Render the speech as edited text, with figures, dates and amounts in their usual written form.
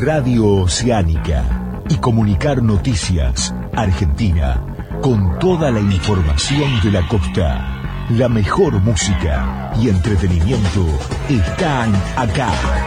Radio Oceánica y comunicar noticias Argentina con toda la información de la costa. La mejor música y entretenimiento están acá.